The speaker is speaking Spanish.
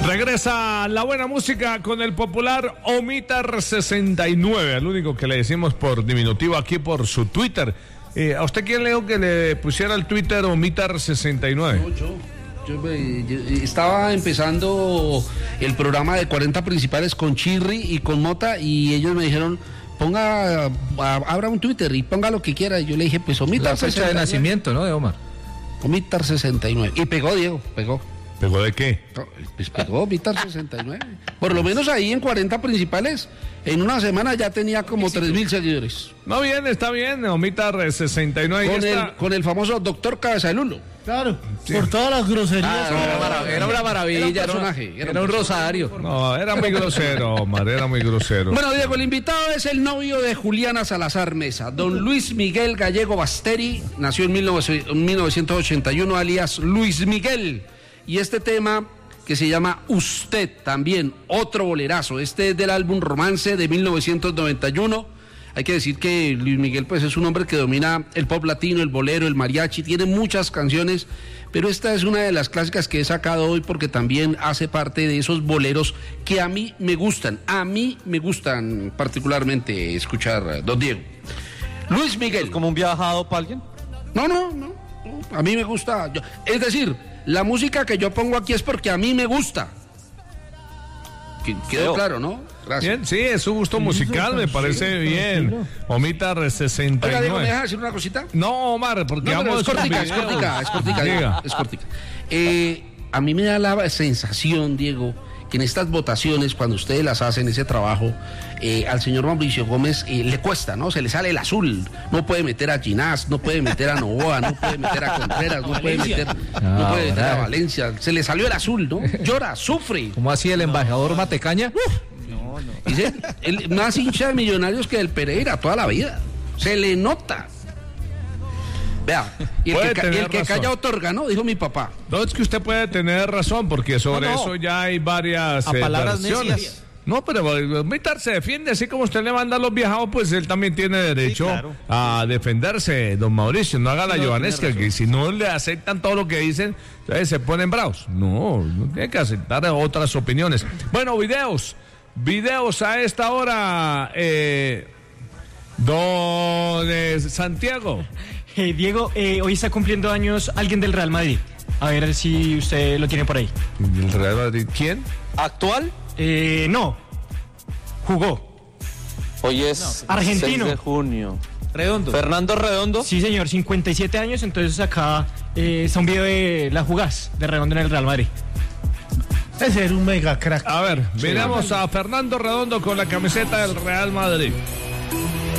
Regresa la buena música con el popular Omitar69, el único que le decimos por diminutivo aquí por su Twitter. ¿A usted quién le dijo que le pusiera el Twitter Omitar69? No, yo estaba empezando el programa de 40 principales con Chirri y con Mota y ellos me dijeron, abra un Twitter y ponga lo que quiera. Y yo le dije, pues Omitar69. La fecha de nacimiento, ¿no? De Omar. Omitar69. Y pegó, Diego, pegó. ¿Pegó de qué? Pues pegó Omitar69. Por lo menos ahí en 40 principales, en una semana ya tenía como 3.000 seguidores. No, bien, está bien, Omitar69. Con el famoso doctor Cabeza de Lulo. Claro, sí. Por todas las groserías. Era una maravilla. Era un personaje. Era un rosario. No, era muy grosero, Omar, era muy grosero. Bueno, Diego, el invitado es el novio de Juliana Salazar Mesa, don Luis Miguel Gallego Basteri, nació en 1981, alias Luis Miguel. Y este tema que se llama Usted, también otro bolerazo. Este es del álbum Romance de 1991. Hay que decir que Luis Miguel pues es un hombre que domina el pop latino, el bolero, el mariachi, tiene muchas canciones, pero esta es una de las clásicas que he sacado hoy porque también hace parte de esos boleros que a mí me gustan particularmente escuchar, don Diego. Luis Miguel. ¿Es como un viajado para alguien? No, a mí me gusta, es decir, la música que yo pongo aquí es porque a mí me gusta. Quedó claro, ¿no? Gracias. Bien, sí, es un gusto musical, me parece bien. Omitar69. Oiga, Diego, ¿me deja decir una cosita? No, Omar, porque vamos es cortica. A mí me da la sensación, Diego, que en estas votaciones, cuando ustedes las hacen, ese trabajo, al señor Mauricio Gómez le cuesta, ¿no? Se le sale el azul. No puede meter a Ginás, no puede meter a Novoa, no puede meter a Contreras, no puede meter a Valencia. Se le salió el azul, ¿no? Llora, sufre. ¿Cómo así el embajador Matecaña? No. Dice, más hincha de Millonarios que del Pereira toda la vida. Se le nota. Vea, y el que calla otorga, ¿no? Dijo mi papá. No, es que usted puede tener razón, porque sobre eso ya hay varias palabras versiones. necias. No, pero Omitar se defiende, así como usted le manda a los viajados, pues él también tiene derecho a defenderse, don Mauricio. No haga la Jovanesca, que si no le aceptan todo lo que dicen, entonces se ponen bravos. No tiene que aceptar otras opiniones. Bueno, videos a esta hora, don Santiago. Diego, hoy está cumpliendo años alguien del Real Madrid. A ver si usted lo tiene por ahí. ¿El Real Madrid quién? ¿Actual? No. Jugó. Hoy es argentino. 6 de junio. Redondo. Fernando Redondo. Sí, señor, 57 años. Entonces acá está un video de la jugaz de Redondo en el Real Madrid. Ese era un mega crack. A ver, miramos a Fernando Redondo con la camiseta del Real Madrid.